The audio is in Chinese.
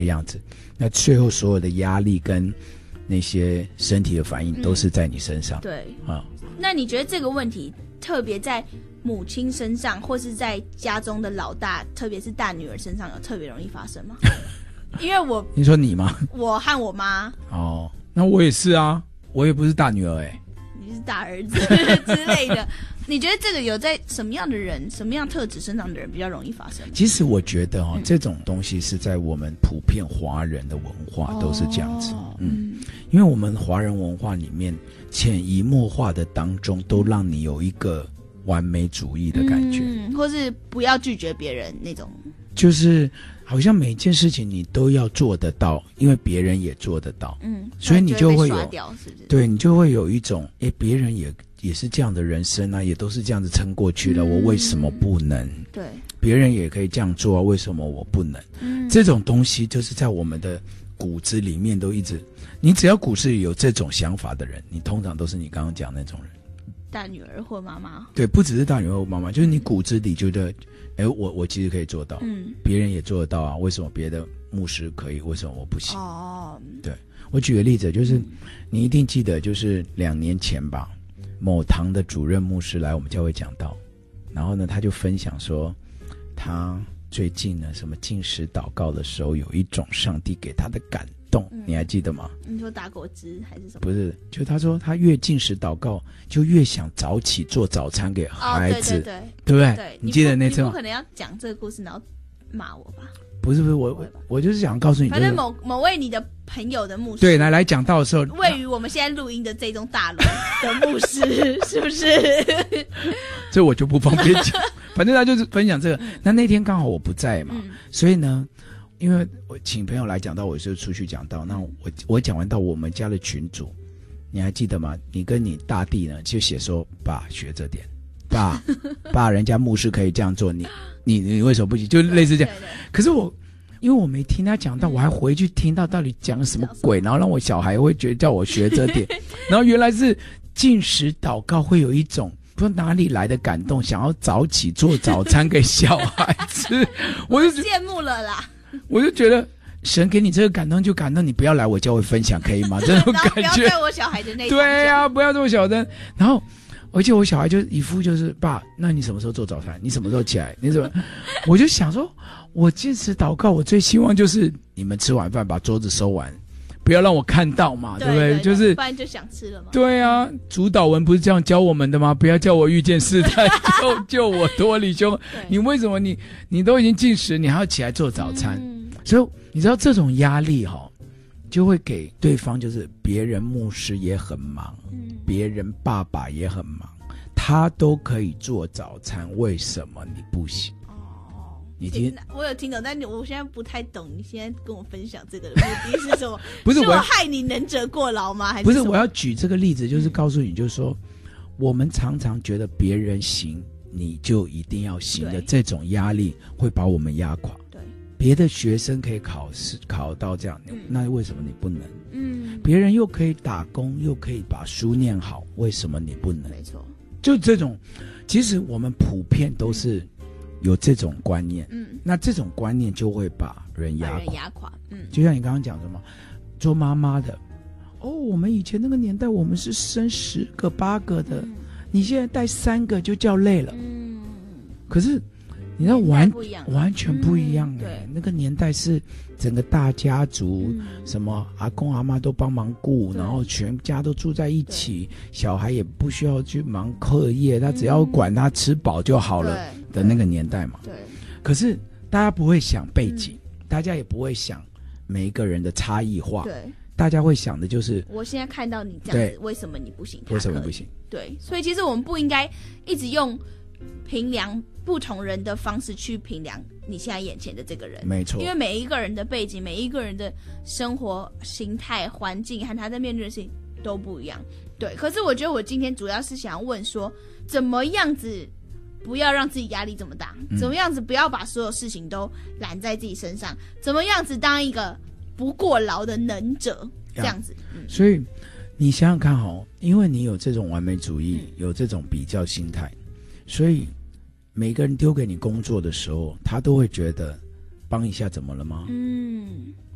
的样子，那最后所有的压力跟那些身体的反应都是在你身上。 对啊，那你觉得这个问题特别在母亲身上，或是在家中的老大，特别是大女儿身上，有特别容易发生吗？因为你说你吗？ 我和我妈。 哦，那我也是啊，我也不是大女儿你是大儿子之类的。你觉得这个有在什么样的人、什么样特质身上的人比较容易发生？ 其实我觉得这种东西是在我们普遍华人的文化都是这样子。因为我们华人文化里面潜移默化的当中，都让你有一个完美主义的感觉， 或是不要拒绝别人那种， 就是好像每件事情你都要做得到，因为别人也做得到，所以你就会有刷掉，是不是？ 对，你就会有一种别人也是这样的人生啊，也都是这样子撑过去了，我为什么不能？ 对， 别人也可以这样做啊，为什么我不能？这种东西就是在我们的骨子里面都一直，你只要骨子里有这种想法的人，你通常都是你刚刚讲那种人， 大女儿或妈妈。对， 不只是大女儿或妈妈，就是你骨子里觉得，我其实可以做到，别人也做得到啊，为什么别的牧师可以，为什么我不行？对，我举个例子，就是你一定记得，就是2年前吧，某堂的主任牧师来我们教会讲道，然后呢，他就分享说，他最近呢什么禁食祷告的时候，有一种上帝给他的感动，你还记得吗？ 你说打果汁还是什么？ 不是，就他说他越禁食祷告，就越想早起做早餐给孩子，对不对？ 对， 你记得那次吗？ 你不可能要讲这个故事然后骂我吧？ 不是，我就是想告诉你， 反正某位你的朋友的牧师， 对，来讲道的时候， 位于我们现在录音的这栋大楼的牧师，是不是？ 这我就不方便讲，反正他就是分享这个。那天刚好我不在嘛，所以呢，因为我请朋友来讲道，我就出去讲道。那我讲完到我们家的群组，你还记得吗？你跟你大弟呢就写说，爸学着点，爸人家牧师可以这样做，你为什么不行？就类似这样。可是因为我没听他讲到，我还回去听到底讲什么鬼，然后让我小孩会觉得叫我学着点，然后原来是禁食祷告会有一种不知道哪里来的感动，想要早起做早餐给小孩吃，我就羡慕了啦。 我就觉得神给你这个感动就感动你，不要来我教会分享可以吗？这种感觉， 不要在我小孩的那对啊，不要这么小声，然后。而且我小孩就一副就是爸，那你什么时候做早餐？你什么时候起来？你怎么？我就想说，我坚持祷告，我最希望就是你们吃完饭把桌子收完，不要让我看到嘛，对不对？就是不然就想吃了嘛。 对啊，主导文不是这样教我们的吗？不要叫我遇见试探，救我脱离凶。你为什么你都已经禁食，你还要起来做早餐？所以你知道这种压力就会给对方，就是别人牧师也很忙，别人爸爸也很忙，他都可以做早餐，为什么你不行？你听， 我有听懂，但我现在不太懂。你现在跟我分享这个的目的是什么？ 不是我害你能者过劳吗？还是不是？我要举这个例子，就是告诉你，就是说，我们常常觉得别人行，你就一定要行的这种压力，会把我们压垮。别的学生可以考试考到这样，那为什么你不能？别人又可以打工，又可以把书念好，为什么你不能？ 没错， 就这种，其实我们普遍都是有这种观念，那这种观念就会把人压垮。就像你刚刚讲的嘛，做妈妈的，我们以前那个年代，我们是生10个8个的，你现在带3个就叫累了，可是。你知道完全不一样那个年代是整个大家族，什么阿公阿嬷都帮忙顾，然后全家都住在一起，小孩也不需要去忙课业，他只要管他吃饱就好了的那个年代嘛。对。可是大家不会想背景，大家也不会想每一个人的差异化，对，大家会想的就是我现在看到你这样子，为什么你不行？ 为什么不行？ 对，所以其实我们不应该一直用评量不同人的方式去评量你现在眼前的这个人， 没错， 因为每一个人的背景、每一个人的生活形态、环境和他在面对的事情都不一样。对，可是我觉得我今天主要是想要问说，怎么样子不要让自己压力这么大？怎么样子不要把所有事情都揽在自己身上？怎么样子当一个不过劳的能者？这样子， 所以你想想看因为你有这种完美主义，有这种比较心态，所以每个人丢给你工作的时候，他都会觉得帮一下怎么了吗？